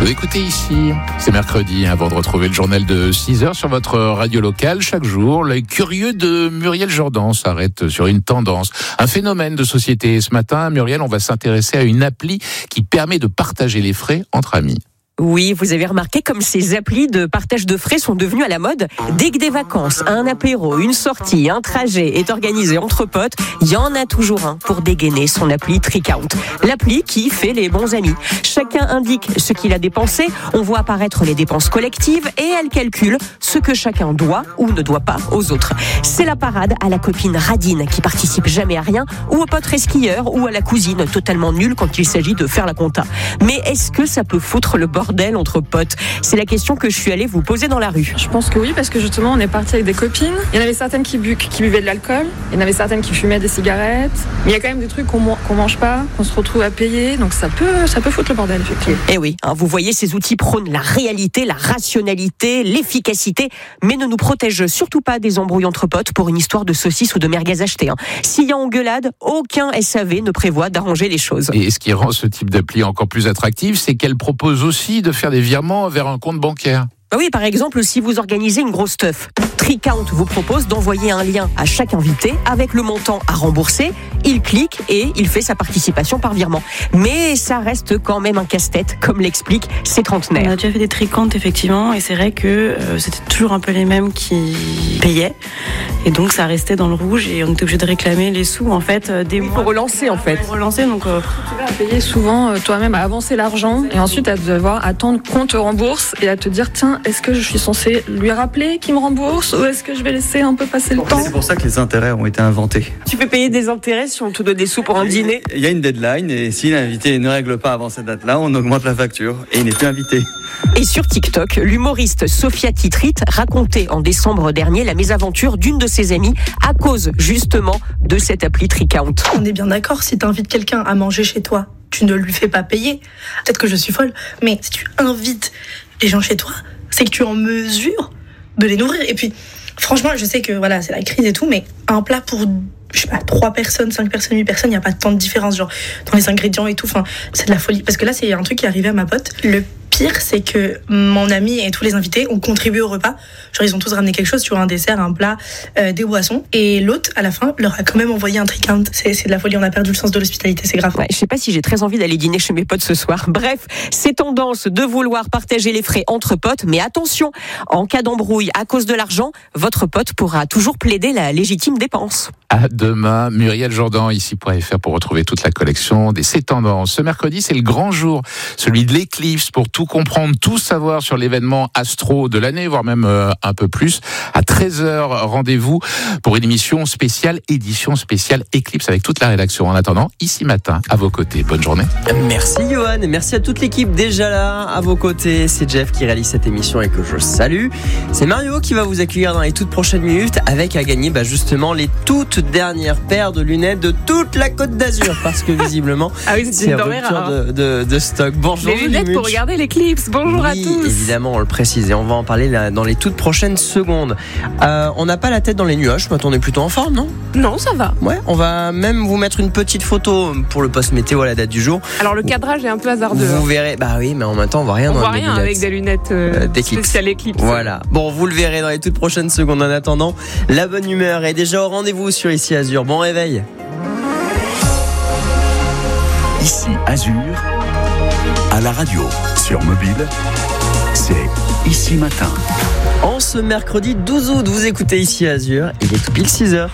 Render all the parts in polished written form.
Vous écoutez ici, c'est mercredi, avant de retrouver le journal de 6h sur votre radio locale. Chaque jour, l'œil curieux de Muriel Jourdan s'arrête sur une tendance, un phénomène de société. Ce matin, Muriel, on va s'intéresser à une appli qui permet de partager les frais entre amis. Oui, vous avez remarqué comme ces applis de partage de frais sont devenues à la mode. Dès que des vacances, un apéro, une sortie, un trajet est organisé entre potes, il y en a toujours un pour dégainer son appli Tricount. L'appli qui fait les bons amis. Chacun indique ce qu'il a dépensé, on voit apparaître les dépenses collectives et elle calcule ce que chacun doit ou ne doit pas aux autres. C'est la parade à la copine radine qui participe jamais à rien, ou au pote resquilleur, ou à la cousine totalement nulle quand il s'agit de faire la compta. Mais est-ce que ça peut foutre le bordel entre potes? C'est la question que je suis allée vous poser dans la rue. Je pense que oui, parce que justement on est parti avec des copines. Il y en avait certaines qui buvaient de l'alcool, il y en avait certaines qui fumaient des cigarettes. Mais il y a quand même des trucs qu'on mange pas, qu'on se retrouve à payer, donc ça peut foutre le bordel effectivement. Eh oui, vous voyez, ces outils prônent la réalité, la rationalité, l'efficacité, mais ne nous protègent surtout pas des embrouilles entre potes pour une histoire de saucisse ou de merguez achetées. S'il y a engueulade, aucun SAV ne prévoit d'arranger les choses. Et ce qui rend ce type d'appli encore plus attractif, c'est qu'elle propose aussi de faire des virements vers un compte bancaire. Oui, par exemple, si vous organisez une grosse teuf, Tricount vous propose d'envoyer un lien à chaque invité avec le montant à rembourser. Il clique et il fait sa participation par virement. Mais ça reste quand même un casse-tête, comme l'expliquent ces trentenaires. On a déjà fait des Tricount, effectivement, et c'est vrai que c'était toujours un peu les mêmes qui payaient. Et donc, ça restait dans le rouge et on était obligé de réclamer les sous, en fait, des mois. Pour relancer, en fait. Donc, tu vas payer souvent toi-même à avancer l'argent et ensuite à devoir attendre qu'on te rembourse et à te dire, tiens, est-ce que je suis censé lui rappeler qu'il me rembourse ou est-ce que je vais laisser un peu passer le temps? C'est pour ça que les intérêts ont été inventés. Tu peux payer des intérêts si on te donne des sous pour un dîner? Il y a une deadline et si l'invité ne règle pas avant cette date-là, on augmente la facture et il n'est plus invité. Et sur TikTok, l'humoriste Sophia Titrit racontait en décembre dernier la mésaventure d'une de ses amies à cause justement de cette appli Tricount. On est bien d'accord, si tu invites quelqu'un à manger chez toi, tu ne lui fais pas payer. Peut-être que je suis folle, mais si tu invites les gens chez toi, c'est que tu es en mesure de les nourrir. Et puis, franchement, je sais que voilà, c'est la crise et tout, mais un plat pour, je sais pas, 3 personnes, 5 personnes, 8 personnes, il n'y a pas tant de différence, genre, dans les ingrédients et tout. Enfin, c'est de la folie. Parce que là, c'est un truc qui est arrivé à ma pote. Le pire, c'est que mon ami et tous les invités ont contribué au repas. Genre, ils ont tous ramené quelque chose, tu vois, un dessert, un plat, des boissons. Et l'autre, à la fin, leur a quand même envoyé un Tricount. C'est de la folie, on a perdu le sens de l'hospitalité, c'est grave. Ouais, je sais pas si j'ai très envie d'aller dîner chez mes potes ce soir. Bref, c'est tendance de vouloir partager les frais entre potes, mais attention, en cas d'embrouille à cause de l'argent, votre pote pourra toujours plaider la légitime dépense. À demain, Muriel Jourdan, ici.fr pour retrouver toute la collection des C'est Tendances. Ce mercredi, c'est le grand jour, celui de l'éclipse, pour tout comprendre, tout savoir sur l'événement astro de l'année, voire même un peu plus. À 13h, rendez-vous pour une émission spéciale, édition spéciale éclipse avec toute la rédaction. En attendant, ici matin, à vos côtés. Bonne journée. Merci Johan et merci à toute l'équipe déjà là à vos côtés. C'est Jeff qui réalise cette émission et que je salue. C'est Mario qui va vous accueillir dans les toutes prochaines minutes avec à gagner justement les toutes dernières paires de lunettes de toute la Côte d'Azur parce que visiblement c'est une denrée rupture de stock. Bonjour. Les lunettes pour regarder l'éclipse. Bonjour à tous. Évidemment, on le précise et on va en parler là, dans les toutes prochaines secondes. On n'a pas la tête dans les nuages, on est plutôt en forme, non? Non, ça va. Ouais, on va même vous mettre une petite photo pour le post météo à la date du jour. Alors le cadrage est un peu hasardeux. Vous verrez, oui, mais en même temps on voit rien dans les lunettes. Avec des lunettes spéciales éclipse. Voilà. Bon, vous le verrez dans les toutes prochaines secondes. En attendant, la bonne humeur est déjà au rendez-vous sur Ici Azur. Bon réveil. Ici Azur, à la radio, sur mobile, c'est Ici Matin. En ce mercredi 12 août, vous écoutez Ici Azur, il est tout pile 6h.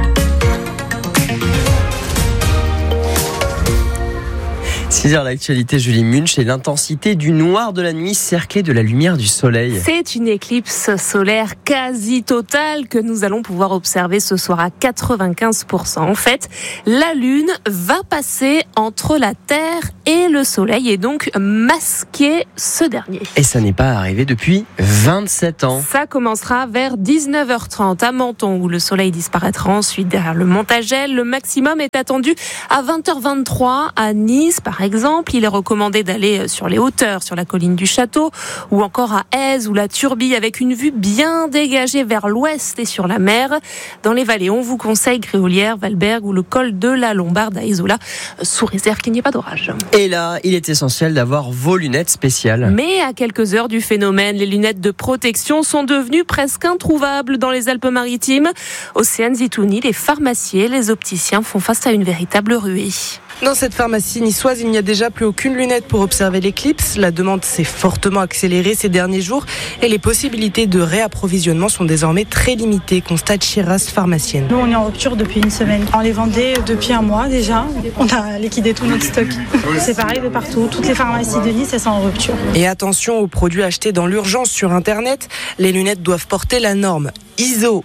6h l'actualité, Julie Munch, et l'intensité du noir de la nuit cerclée de la lumière du soleil. C'est une éclipse solaire quasi totale que nous allons pouvoir observer ce soir à 95%. En fait, la Lune va passer entre la Terre et le Soleil et donc masquer ce dernier. Et ça n'est pas arrivé depuis 27 ans. Ça commencera vers 19h30 à Menton où le Soleil disparaîtra ensuite derrière le Montagel. Le maximum est attendu à 20h23 à Nice par exemple. exemple. Il est recommandé d'aller sur les hauteurs, sur la colline du Château, ou encore à Aise ou la Turbie, avec une vue bien dégagée vers l'ouest et sur la mer. Dans les vallées, on vous conseille Gréolière, Valberg ou le col de la Lombarde à Isola, sous réserve qu'il n'y ait pas d'orage. Et là, il est essentiel d'avoir vos lunettes spéciales. Mais à quelques heures du phénomène, les lunettes de protection sont devenues presque introuvables dans les Alpes-Maritimes. Océane Zitouni, les pharmaciens, les opticiens font face à une véritable ruée. Dans cette pharmacie niçoise, il n'y a déjà plus aucune lunette pour observer l'éclipse. La demande s'est fortement accélérée ces derniers jours et les possibilités de réapprovisionnement sont désormais très limitées, constate Chiras, pharmacienne. Nous, on est en rupture depuis une semaine. On les vendait depuis un mois déjà. On a liquidé tout notre stock. C'est pareil de partout. Toutes les pharmacies de Nice, elles sont en rupture. Et attention aux produits achetés dans l'urgence sur Internet. Les lunettes doivent porter la norme ISO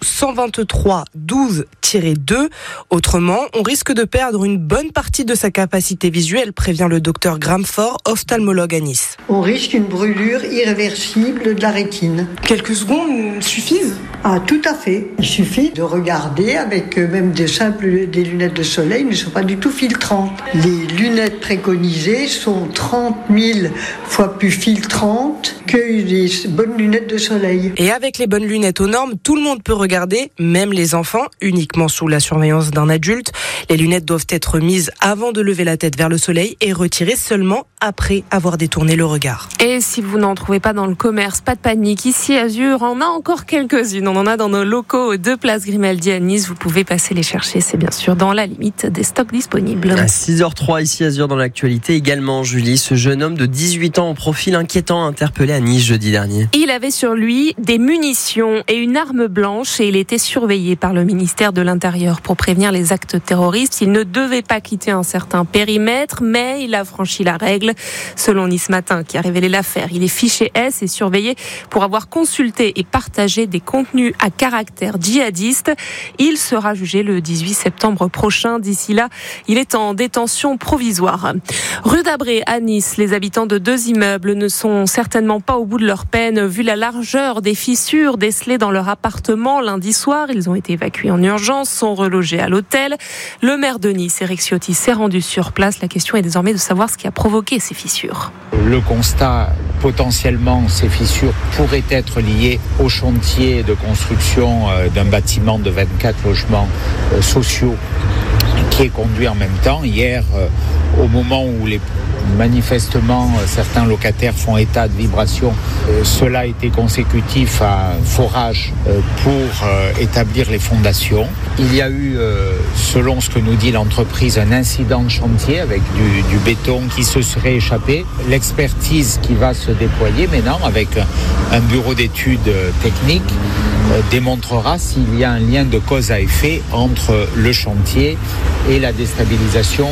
123-12-2. Autrement, on risque de perdre une bonne partie de sa capacité visuelle, prévient le docteur Gramfort, ophtalmologue à Nice. On risque une brûlure irréversible de la rétine. Quelques secondes suffisent ? Ah, tout à fait. Il suffit de regarder avec même des lunettes de soleil ne sont pas du tout filtrantes. Les lunettes préconisées sont 30 000 fois plus filtrantes que les bonnes lunettes de soleil. Et avec les bonnes lunettes aux normes, tout le monde peut regarder, même les enfants, uniquement sous la surveillance d'un adulte. Les lunettes doivent être mises avant de lever la tête vers le soleil et retirées seulement après avoir détourné le regard. Et si vous n'en trouvez pas dans le commerce, pas de panique. Ici, Azur en a encore quelques-unes. On en a dans nos locaux aux 2 places Grimaldi à Nice. Vous pouvez passer les chercher, c'est bien sûr dans la limite des stocks disponibles. À 6h03, ici Azur dans l'actualité également, Julie, ce jeune homme de 18 ans au profil inquiétant interpellé à Nice jeudi dernier. Il avait sur lui des munitions et une arme blanche et il était surveillé par le ministère de l'Intérieur pour prévenir les actes terroristes. Il ne devait pas quitter un certain périmètre, mais il a franchi la règle. Selon Nice Matin, qui a révélé l'affaire, il est fiché S et surveillé pour avoir consulté et partagé des contenus à caractère djihadiste. Il sera jugé le 18 septembre prochain. D'ici là, il est en détention provisoire. Rue d'Abré à Nice, les habitants de 2 immeubles ne sont certainement pas au bout de leur peine, vu la largeur des fissures décelées dans leur appartement lundi soir. Ils ont été évacués en urgence, sont relogés à l'hôtel. Le maire de Nice, Éric Ciotti, s'est rendu sur place. La question est désormais de savoir ce qui a provoqué ces fissures. Le constat, potentiellement, ces fissures pourraient être liées au chantier de construction d'un bâtiment de 24 logements sociaux qui est conduit en même temps. Hier, au moment où manifestement certains locataires font état de vibrations, cela a été consécutif à un forage pour établir les fondations. Il y a eu, selon ce que nous dit l'entreprise, un incident de chantier avec du béton qui se serait échappé. L'expertise qui va se déployer maintenant avec un bureau d'études techniques démontrera s'il y a un lien de cause à effet entre le chantier et la déstabilisation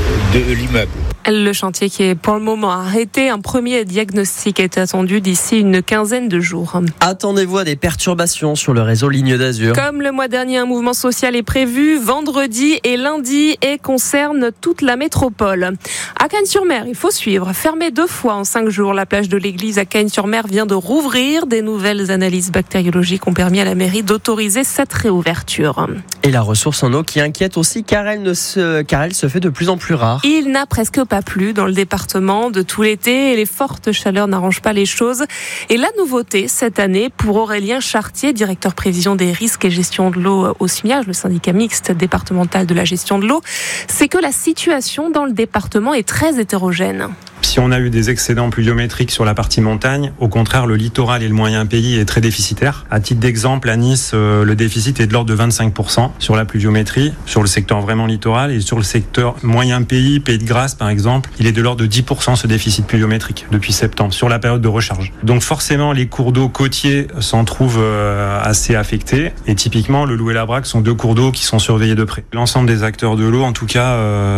de l'immeuble. Le chantier qui est pour le moment arrêté, un premier diagnostic est attendu d'ici une quinzaine de jours. Attendez-vous à des perturbations sur le réseau Ligne d'Azur. Comme le mois dernier, un mouvement social est prévu vendredi et lundi et concerne toute la métropole. À Cagnes-sur-Mer, il faut suivre. Fermée 2 fois en 5 jours, la plage de l'église à Cagnes-sur-Mer vient de rouvrir. Des nouvelles analyses bactériologiques ont permis à la mairie d'autoriser cette réouverture. Et la ressource en eau qui inquiète aussi car elle se fait de plus en plus rare. Il n'a presque pas plu dans le département de tout l'été et les fortes chaleurs n'arrangent pas les choses. Et la nouveauté cette année pour Aurélien Chartier, directeur prévision des risques et gestion de l'eau au SMIAG, le syndicat mixte départemental de la gestion de l'eau, c'est que la situation dans le département est très hétérogène. Si on a eu des excédents pluviométriques sur la partie montagne, au contraire, le littoral et le moyen pays est très déficitaire. À titre d'exemple, à Nice, le déficit est de l'ordre de 25% sur la pluviométrie, sur le secteur vraiment littoral, et sur le secteur moyen pays, Pays de Grâce par exemple, il est de l'ordre de 10% ce déficit pluviométrique depuis septembre, sur la période de recharge. Donc forcément, les cours d'eau côtiers s'en trouvent assez affectés, et typiquement, le Loup et la Braque sont 2 cours d'eau qui sont surveillés de près. L'ensemble des acteurs de l'eau, en tout cas,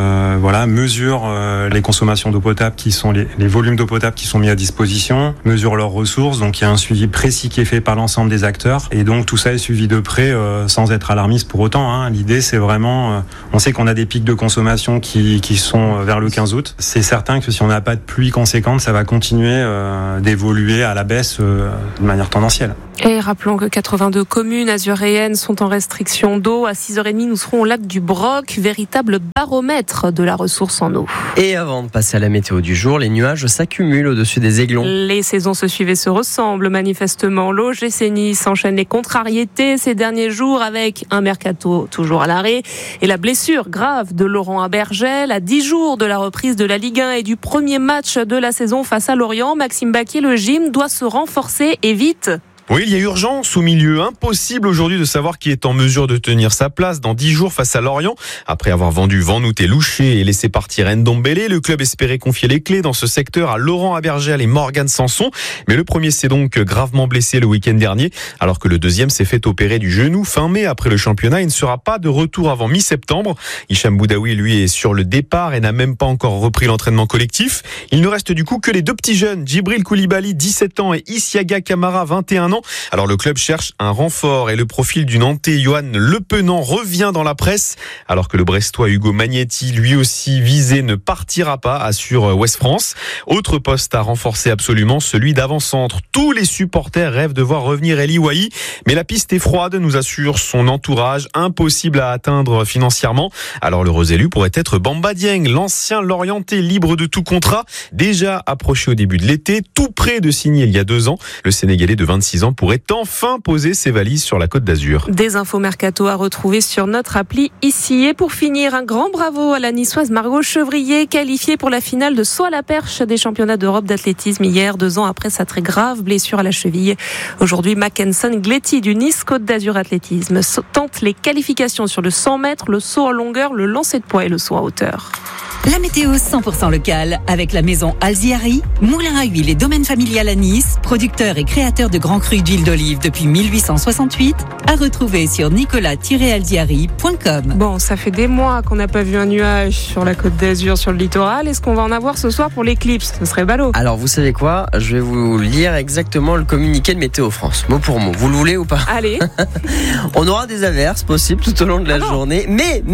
mesure les consommations d'eau potable qui sont les volumes d'eau potable qui sont mis à disposition, mesurent leurs ressources, donc il y a un suivi précis qui est fait par l'ensemble des acteurs, et donc tout ça est suivi de près sans être alarmiste pour autant. L'idée c'est vraiment, on sait qu'on a des pics de consommation qui sont vers le 15 août, c'est certain que si on n'a pas de pluie conséquente, ça va continuer d'évoluer à la baisse de manière tendancielle. Et rappelons que 82 communes azuréennes sont en restriction d'eau. À 6h30, nous serons au lac du Broc, véritable baromètre de la ressource en eau. Et avant de passer à la météo du jour, les nuages s'accumulent au-dessus des Aiglons. Les saisons se suivent et se ressemblent manifestement. L'OGC Nice enchaîne les contrariétés ces derniers jours avec un mercato toujours à l'arrêt et la blessure grave de Laurent Abergel à 10 jours de la reprise de la Ligue 1 et du premier match de la saison face à Lorient. Maxime Baquier, le gym doit se renforcer et vite. Oui, il y a urgence au milieu. Impossible aujourd'hui de savoir qui est en mesure de tenir sa place dans 10 jours face à Lorient. Après avoir vendu Vanout et Louché et laissé partir Ndombele, le club espérait confier les clés dans ce secteur à Laurent Abergel et Morgan Sanson. Mais le premier s'est donc gravement blessé le week-end dernier, alors que le deuxième s'est fait opérer du genou fin mai après le championnat. Il ne sera pas de retour avant mi-septembre. Hicham Boudaoui, lui, est sur le départ et n'a même pas encore repris l'entraînement collectif. Il ne reste du coup que les deux petits jeunes, Djibril Koulibaly, 17 ans, et Isiaga Kamara, 21 ans. Alors le club cherche un renfort et le profil du Nantais Johan Lepenant revient dans la presse, alors que le Brestois Hugo Magnetti, lui aussi visé, ne partira pas, assure Ouest France. Autre poste à renforcer absolument, celui d'avant-centre. Tous les supporters rêvent de voir revenir Eli Wahi, mais la piste est froide, nous assure son entourage, impossible à atteindre financièrement. Alors le réélu pourrait être Bamba Dieng, l'ancien Lorientais libre de tout contrat, déjà approché au début de l'été, tout près de signer il y a 2 ans. Le Sénégalais de 26 ans pourrait enfin poser ses valises sur la Côte d'Azur. Des infos mercato à retrouver sur notre appli ici. Et pour finir, un grand bravo à la niçoise Margot Chevrier, qualifiée pour la finale de saut à la perche des championnats d'Europe d'athlétisme hier, 2 ans après sa très grave blessure à la cheville. Aujourd'hui, Mackenson Gletti du Nice Côte d'Azur Athlétisme tente les qualifications sur le 100 mètres, le saut en longueur, le lancer de poids et le saut en hauteur. La météo 100% locale avec la maison Alziari, moulin à huile et domaine familial à Nice, producteur et créateur de grands crus d'huile d'olive depuis 1868, à retrouver sur nicolas-alziari.com. Bon, ça fait des mois qu'on n'a pas vu un nuage sur la Côte d'Azur, sur le littoral. Est-ce qu'on va en avoir ce soir pour l'éclipse ? Ce serait ballot. Alors vous savez quoi ? Je vais vous lire exactement le communiqué de Météo France, mot pour mot. Vous le voulez ou pas ? Allez. On aura des averses possibles tout au long de la journée, mais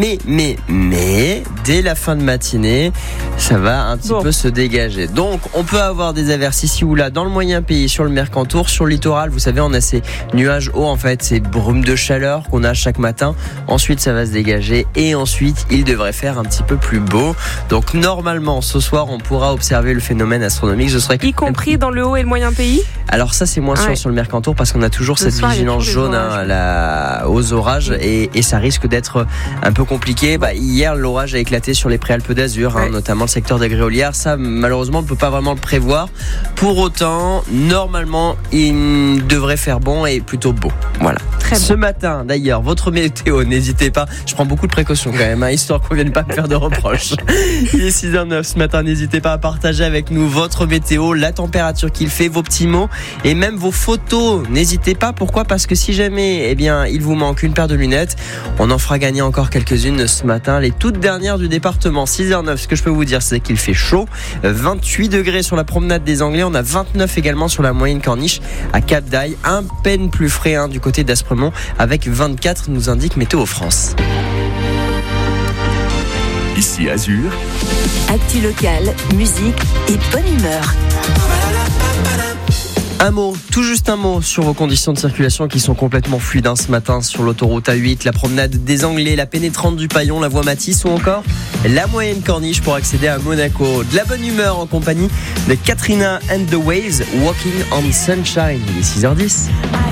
dès la fin de matinée, ça va un petit peu se dégager. Donc, on peut avoir des averses ici ou là dans le moyen pays, sur le Mercantour, sur le littoral. Vous savez, on a ces nuages hauts, en fait, ces brumes de chaleur qu'on a chaque matin. Ensuite, ça va se dégager et ensuite, il devrait faire un petit peu plus beau. Donc, normalement, ce soir, on pourra observer le phénomène astronomique. Y compris dans le haut et le moyen pays ? Alors ça, c'est moins sûr sur le Mercantour parce qu'on a toujours cette vigilance jaune aux orages et ça risque d'être un peu compliqué. Hier, l'orage a éclaté sur les préalpes d'Azur, notamment le secteur des Gréolières. Ça, malheureusement, on ne peut pas vraiment le prévoir. Pour autant, normalement, il devrait faire bon et plutôt beau. Voilà. Ce matin, d'ailleurs, votre météo, n'hésitez pas. Je prends beaucoup de précautions quand même, histoire qu'on ne vienne pas me faire de reproches. Il est 6h09 ce matin. N'hésitez pas à partager avec nous votre météo, la température qu'il fait, vos petits mots et même vos photos. N'hésitez pas. Pourquoi ? Parce que si jamais, il vous manque une paire de lunettes, on en fera gagner encore quelques-unes ce matin. Les toutes dernières du département. 6h09. Ce que je peux vous dire, c'est qu'il fait chaud. 28 degrés sur la promenade des Anglais. On a 29 également sur la moyenne Corniche à Cap d'Aille. Un peine plus frais du côté d'Aspremont avec 24, nous indique Météo France. Ici Azur. Actu local, musique et bonne humeur. Un mot, tout juste un mot sur vos conditions de circulation qui sont complètement fluides ce matin sur l'autoroute A8, la promenade des Anglais, la pénétrante du Paillon, la voie Matisse ou encore la moyenne Corniche pour accéder à Monaco. De la bonne humeur en compagnie de Katrina and the Waves, Walking on Sunshine. Il est 6h10.